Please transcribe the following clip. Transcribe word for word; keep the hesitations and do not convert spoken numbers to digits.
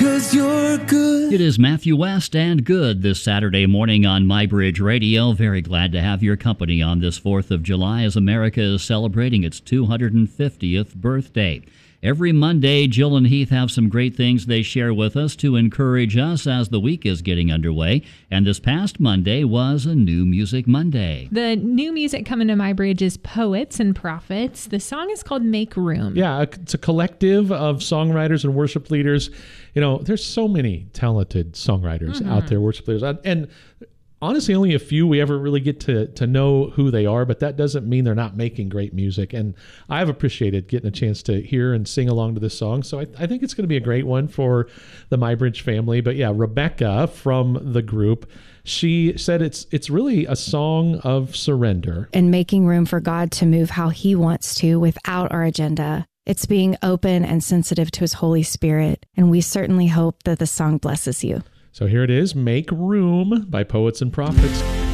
'cause you're good. It is Matthew West and Good this Saturday morning on MyBridge Radio. Very glad to have your company on this fourth of July as America is celebrating its two hundred fiftieth birthday. Every Monday, Jill and Heath have some great things they share with us to encourage us as the week is getting underway. And this past Monday was a New Music Monday. The new music coming to MyBridge is Poets and Prophets. The song is called Make Room. Yeah, it's a collective of songwriters and worship leaders. You know, there's so many talented songwriters mm-hmm. out there, worship leaders. And honestly, only a few we ever really get to to know who they are, but that doesn't mean they're not making great music. And I've appreciated getting a chance to hear and sing along to this song. So I, I think it's going to be a great one for the MyBridge family. But yeah, Rebecca from the group, she said it's it's really a song of surrender. And making room for God to move how he wants to without our agenda. It's being open and sensitive to his Holy Spirit. And we certainly hope that the song blesses you. So here it is, Make Room by Poets and Prophets.